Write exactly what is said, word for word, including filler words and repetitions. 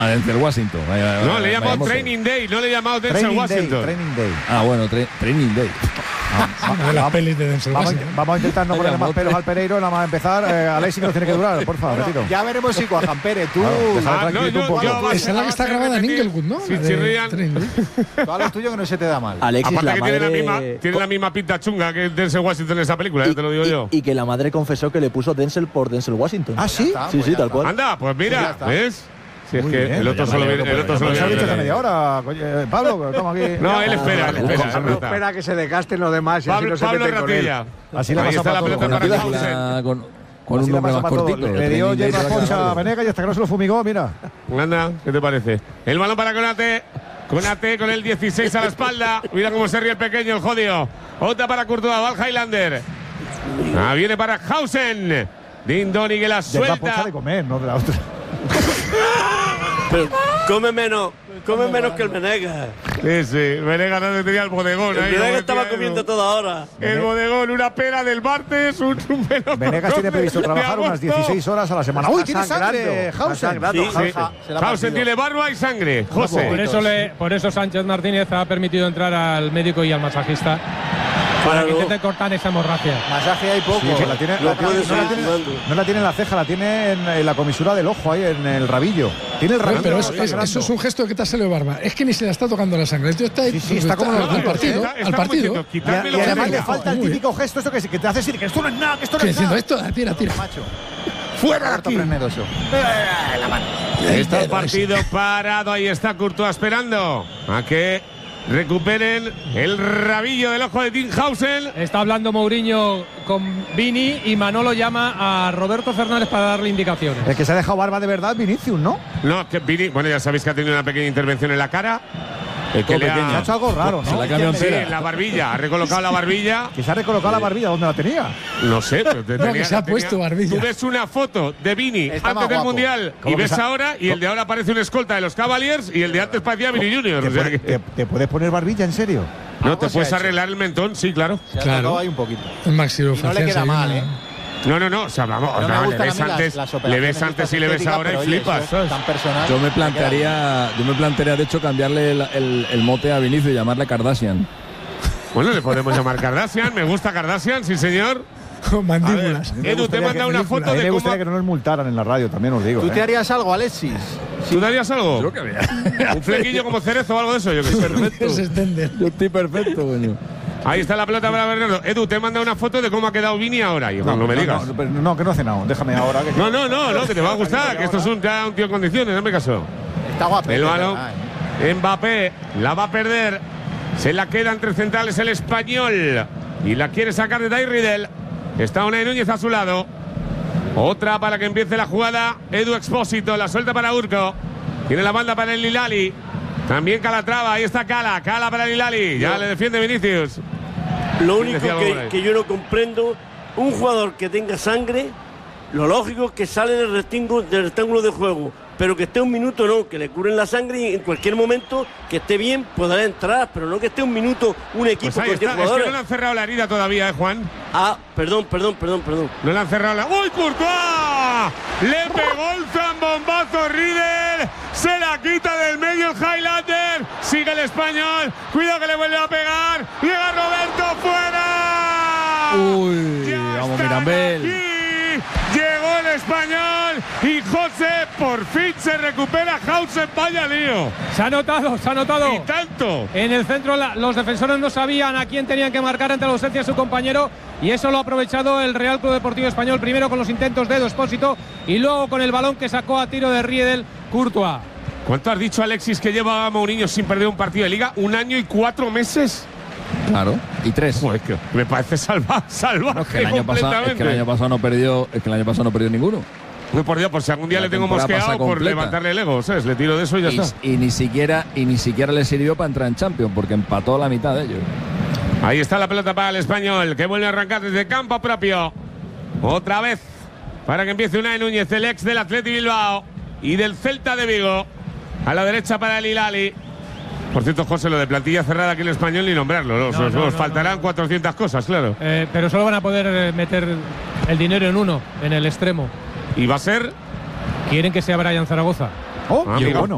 A Denzel Washington. Vaya, no, vaya, le he llamado vaya Training Day, no le he llamado Denzel Training Washington. Day, Training Day. Ah, bueno, tra Training Day. Una de las pelis de Denzel Vamos, Washington. vamos a intentar no ponerle más mote. pelos al Pereiro, nada más empezar. Eh, Alexis nos tiene que durar, por favor, retiro. Ya veremos si Juan Pérez, tú. Claro, déjala Ah, no, tranquilito yo- un poco. yo- Esa es la que está grabada en Inglewood, ¿no? Si La de chirrían. Training Day. Tú a lo tuyo que no se te da mal. Alexis, Aparte la que madre... tiene, la misma, tiene la misma pinta chunga que Denzel Washington en esa película, ya te lo digo y, yo. y que la madre confesó que le puso Denzel por Denzel Washington. ¿Ah, sí? está. sí, pues sí, ya tal está. cual. Anda, pues Sí, ya mira, está. ¿ves? Si es Muy que bien. el otro Ya solo me viene, el alegro otro por solo Nos viene ha a dicho hace ver. media hora. coño, eh, Pablo, que estamos aquí. No, él espera, él espera. Pablo espera. espera que se desgasten los demás y así Pablo, no se Pablo meten con él. Ratilla. Así le Ahí pasa está la para pelota todo. para Con, Hausen. la, con, con Así un le nombre pasa más para todo. cortito. Le dio Training Day hierba se va a poncha a acabar. Venegas y hasta que no se lo fumigó, mira. Anda, ¿qué te parece? El balón para Konate. Konate con el dieciséis a la espalda. Mira cómo se ríe el pequeño, el jodido. Otra para Courtois, va el Highlander. Ah, viene para Hausen. Dindoni que la De la poncha suelta. de comer, no de la otra. Pero come menos, come menos que el Venegas. Sí, sí. Venegas no tenía el bodegón. El ahí, Venegas como estaba decía comiendo Edu. toda hora. El bodegón, una pera del martes, un, un melocotón Venegas tiene previsto de trabajar unas agosto. dieciséis horas a la semana. ¡Uy, tiene sangre! Está Hausen. sangrando. Sí, Ja, sí. ja, se la ha Hausen partido. tiene barba y sangre. José. Por eso, le, por eso Sánchez Martínez ha permitido entrar al médico y al masajista para que Claro. intente cortar esa hemorragia. Masaje hay poco. Sí, que la tiene, No la tiene- puede no, la seguir tiene, jugando. no la tiene en la ceja, la tiene en, en la comisura del ojo, ahí en el rabillo. Tiene el Pero, rabillo. pero es- está es- sangrando. eso es un gesto de que te ha salido barba. Es que ni se le está tocando la sangre. El tío está ahí. Sí, sí, está como al los niños, partido. Está- está al como partido. diciendo, Y, a- quitadme y lo que además tenga. le falta el Muy típico gesto esto que, que te hace decir que esto no es nada, que esto no Que es diciendo nada. esto, tira, tira. Macho. ¡Fuera de Harto aquí! frenedoso. Está el partido parado, ahí está Courtois esperando a que recuperen el rabillo del ojo de Tinhausen. Está hablando Mourinho con Vini y Manolo llama a Roberto Fernández para darle indicaciones. El que se ha dejado barba de verdad, Vinicius, ¿no? No, que Vini, bueno, ya sabéis que ha tenido una pequeña intervención en la cara. El que Todo le pequeño. Se ha ha, hecho algo raro, Se ¿no? la cambió sí, entera. en la barbilla, ha recolocado la barbilla. Que se ha recolocado la barbilla donde la tenía. No sé, pero te No, tenía- que se ha tenía- puesto barbilla. Tú ves una foto de Vini Está antes más del guapo. Mundial y ¿Cómo que ves se ha- ahora y el de ahora parece un escolta de los Cavaliers y el de antes parecía Vini Junior. ¿Te, O sea puede- que- te- te puedes poner barbilla, en serio? no, Algo te se puedes ha hecho. arreglar el mentón, sí, claro. Se ha Claro. tocado ahí un poquito. El maxilo Y no le queda mal, ¿eh? No, no, no, o sea, vamos, No o me sea, le gustan a ves mí las- antes, las le operaciones ves antes estas y le ves estéticas, ahora y pero, oye, flipas, eso es ¿sabes? tan personal. Yo me Me queda bien. plantearía, yo me plantearía de hecho cambiarle el, el, el mote a Vinicius y llamarle Kardashian. Bueno, le podemos llamar Kardashian, me gusta Kardashian, sí señor. Con mandíbulas. A mí me Edu, te gustaría manda que- una A foto mí de me cómo… gustaría que no nos multaran en la radio, también os digo. ¿Tú ¿eh? te harías algo, Alexis? ¿Tú darías algo? Creo que había. Un flequillo como cerezo o algo de eso, yo qué sé. Que se extiende. Yo estoy perfecto, coño. Ahí está la pelota para Bernardo. Edu, te manda una foto de cómo ha quedado Vini ahora. Y no, no me digas. No, pero no, que no he cenado. Déjame ahora. Que No, no, no, no, que te va a gustar, que esto es un, ya un tío en condiciones, no me caso. Está guapo. El balón, Mbappé la va a perder, se la queda entre centrales el español y la quiere sacar de Dai Riddle. Está Unai Núñez a su lado. Otra para que empiece la jugada. Edu Expósito, la suelta para Urco. Tiene la banda para el Lilali. También Calatrava, ahí está Cala, Cala para el Lilali. Ya le defiende Vinicius. Lo Sí, único decía algo por ahí. que, que yo no comprendo, un jugador que tenga sangre, lo lógico es que sale del rectángulo, del rectángulo de juego, pero que esté un minuto no, que le curen la sangre y en cualquier momento que esté bien podrá entrar, pero no que esté un minuto un equipo Pues ahí con diez está, es que jugadores. no le han cerrado la herida todavía, ¿eh, Juan? Ah, perdón, perdón, perdón, perdón. No le han cerrado la… ¡Uy, Courtois! Le pegó el zambombazo Riddle. Se la quita del medio el Highlander. Sigue el español. Cuidado que le vuelve a pegar. Llega Roberto fuera. Uy, Ya vamos, están Mirambel. aquí. Llegó el español y José por fin se recupera. Hausen, vaya lío. Se ha notado, se ha notado. Y tanto. En el centro la- los defensores no sabían a quién tenían que marcar ante la ausencia de su compañero y eso lo ha aprovechado el Real Club Deportivo Español, primero con los intentos de Edu Expósito y luego con el balón que sacó a tiro de Riedel Courtois. ¿Cuánto has dicho, Alexis, que lleva Mourinho sin perder un partido de liga? ¿Un año y cuatro meses? Claro, y tres. Joder, que me parece salva, salvaje No, es que el año pasado, es completamente. que el año pasado no perdió, es que el año pasado no perdió ninguno. Uy, por Dios, por si algún día La le tengo temporada mosqueado pasa por completa. levantarle el ego, ¿sabes? Le tiro de eso y ya Y, está. y ni siquiera y ni siquiera le sirvió para entrar en Champions porque empató la mitad de ellos. Ahí está la pelota para el español, que vuelve a arrancar desde campo propio. Otra vez, para que empiece Unai Núñez, el ex del Athletic Bilbao y del Celta de Vigo. A la derecha para el Hilali. Por cierto, José, lo de plantilla cerrada aquí en el español ni nombrarlo. ¿no? No, Os, no, os no, faltarán no. cuatrocientas cosas, claro. Eh, pero solo van a poder eh, meter el dinero en uno, en el extremo. Y va a ser… Quieren que sea Brian Zaragoza. Oh, Ah, qué amigo. bueno.